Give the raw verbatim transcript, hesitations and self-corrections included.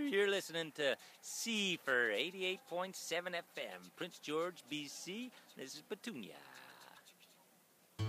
You're listening to C for eighty-eight point seven F M, Prince George, B C. This is Petunia.